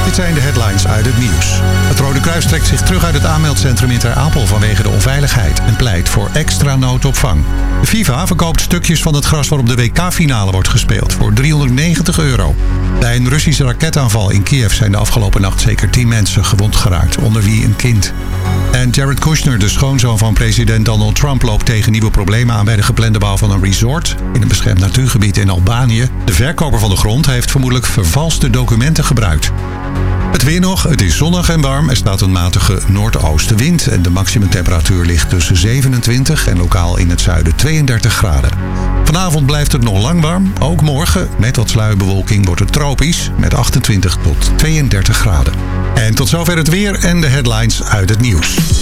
Dit zijn de headlines uit het nieuws. Het Rode Kruis trekt zich terug uit het aanmeldcentrum in Ter Apel vanwege de onveiligheid en pleit voor extra noodopvang. De FIFA verkoopt stukjes van het gras waarop de WK-finale wordt gespeeld voor €390. Bij een Russische raketaanval in Kiev zijn de afgelopen nacht zeker 10 mensen gewond geraakt, onder wie een kind. En Jared Kushner, de schoonzoon van president Donald Trump, loopt tegen nieuwe problemen aan bij de geplande bouw van een resort in een beschermd natuurgebied in Albanië. De verkoper van de grond heeft vermoedelijk vervalste documenten gebruikt. Het weer nog, het is zonnig en warm. Er staat een matige noordoostenwind en de maximumtemperatuur ligt tussen 27 en lokaal in het zuiden 32 graden. Vanavond blijft het nog lang warm. Ook morgen, met wat sluierbewolking, wordt het tropisch met 28 tot 32 graden. En tot zover het weer en de headlines uit het nieuws.